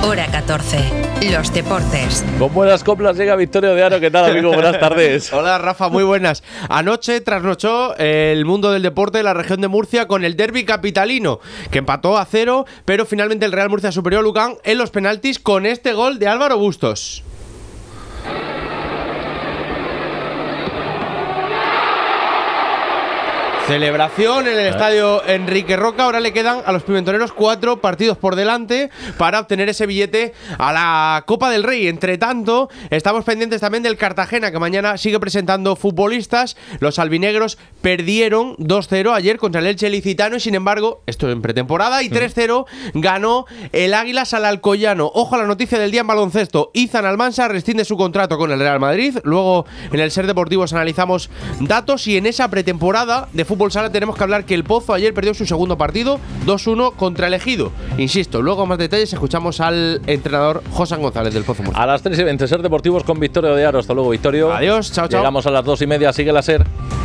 Hora 14. Los deportes. Con buenas coplas llega Victorio de Aro. ¿Qué tal, amigo? Buenas tardes. Hola, Rafa, muy buenas. Anoche trasnochó el mundo del deporte de la región de Murcia con el derbi capitalino, que empató a 0, pero finalmente el Real Murcia superó a Lucan en los penaltis con este gol de Álvaro Bustos. Celebración en el estadio Enrique Roca. Ahora le quedan a los pimentoneros 4 partidos por delante para obtener ese billete a la Copa del Rey. Entre tanto, estamos pendientes también del Cartagena, que mañana sigue presentando futbolistas. Los albinegros perdieron 2-0 ayer contra el Elche Licitano y, sin embargo, esto en pretemporada, y 3-0 ganó el Águilas al Alcoyano. Ojo a la noticia del día en baloncesto. Izan Almansa rescinde su contrato con el Real Madrid. Luego, en el Ser Deportivos analizamos datos, y en esa pretemporada de fútbol sala tenemos que hablar que el Pozo ayer perdió su segundo partido 2-1 contra el Ejido. Insisto, luego más detalles escuchamos al entrenador José González del Pozo Murcia. A las 3:20 Ser Deportivos con Victorio de Aro. Hasta luego, Victorio. Adiós, chao, chao. Llegamos a las 2:30. Sigue la Ser.